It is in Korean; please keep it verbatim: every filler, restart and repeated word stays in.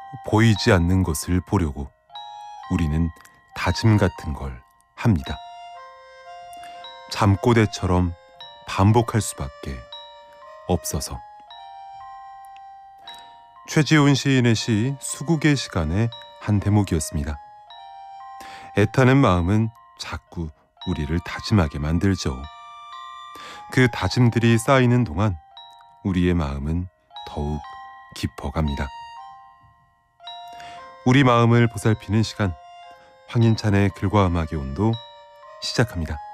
보이지 않는 것을 보려고 우리는 다짐 같은 걸 합니다. 잠꼬대처럼 반복할 수밖에 없어서. 최지훈 시인의 시 수국의 시간의 한 대목이었습니다. 애타는 마음은 자꾸 우리를 다짐하게 만들죠. 그 다짐들이 쌓이는 동안 우리의 마음은 더욱 깊어갑니다. 우리 마음을 보살피는 시간, 황인찬의 글과 음악의 온도 시작합니다.